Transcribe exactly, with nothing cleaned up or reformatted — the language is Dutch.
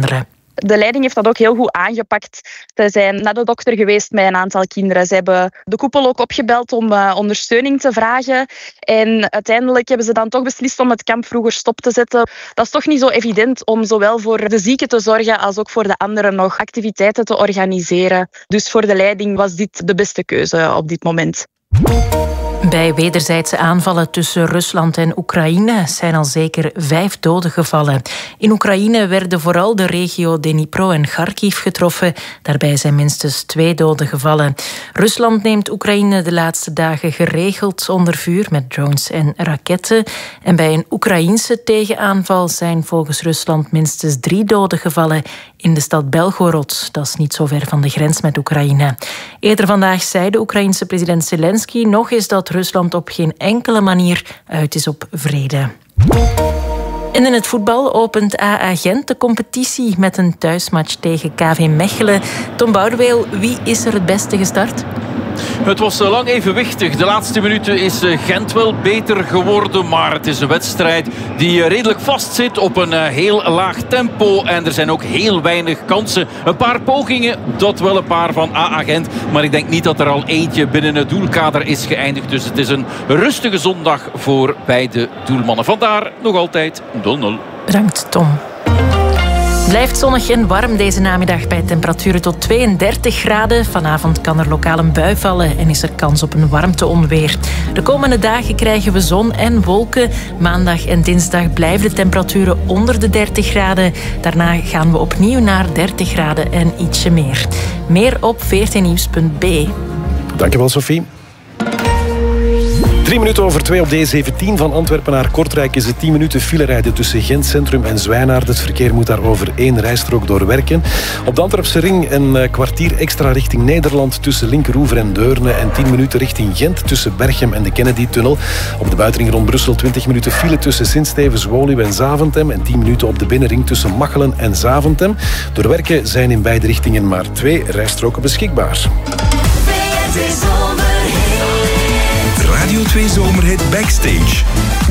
Vlaanderen. De leiding heeft dat ook heel goed aangepakt. Ze zijn naar de dokter geweest met een aantal kinderen. Ze hebben de koepel ook opgebeld om uh, ondersteuning te vragen. En uiteindelijk hebben ze dan toch beslist om het kamp vroeger stop te zetten. Dat is toch niet zo evident om zowel voor de zieken te zorgen als ook voor de anderen nog activiteiten te organiseren. Dus voor de leiding was dit de beste keuze op dit moment. Bij wederzijdse aanvallen tussen Rusland en Oekraïne zijn al zeker vijf doden gevallen. In Oekraïne werden vooral de regio Dnipro en Kharkiv getroffen. Daarbij zijn minstens twee doden gevallen. Rusland neemt Oekraïne de laatste dagen geregeld onder vuur met drones en raketten. En bij een Oekraïense tegenaanval zijn volgens Rusland minstens drie doden gevallen in de stad Belgorod. Dat is niet zo ver van de grens met Oekraïne. Eerder vandaag zei de Oekraïense president Zelensky nog eens dat Rusland op geen enkele manier uit is op vrede. En in het voetbal opent A A Gent de competitie met een thuismatch tegen K V Mechelen. Tom Boudeweel, wie is er het beste gestart? Het was lang evenwichtig. De laatste minuten is Gent wel beter geworden. Maar het is een wedstrijd die redelijk vastzit op een heel laag tempo. En er zijn ook heel weinig kansen. Een paar pogingen, dat wel een paar van A A Gent. Maar ik denk niet dat er al eentje binnen het doelkader is geëindigd. Dus het is een rustige zondag voor beide doelmannen. Vandaar nog altijd nul nul. Bedankt, Tom. Blijft zonnig en warm deze namiddag bij temperaturen tot tweeëndertig graden. Vanavond kan er lokaal een bui vallen en is er kans op een warmteonweer. De komende dagen krijgen we zon en wolken. Maandag en dinsdag blijven de temperaturen onder de dertig graden. Daarna gaan we opnieuw naar dertig graden en ietsje meer. Meer op veertien nieuws punt b e. Dankjewel, Sophie. Drie minuten over twee op de E zeventien van Antwerpen naar Kortrijk is het tien minuten filerijden tussen Gent Centrum en Zwijnaarden. Het verkeer moet daar over één rijstrook doorwerken. Op de Antwerpse ring een kwartier extra richting Nederland tussen Linkeroever en Deurne en tien minuten richting Gent tussen Berchem en de Kennedy-tunnel. Op de buitenring rond Brussel twintig minuten file tussen Sint-Stevens, Woluwe en Zaventem en tien minuten op de binnenring tussen Machelen en Zaventem. Doorwerken zijn in beide richtingen maar twee rijstroken beschikbaar. Radio twee Zomerhit Backstage.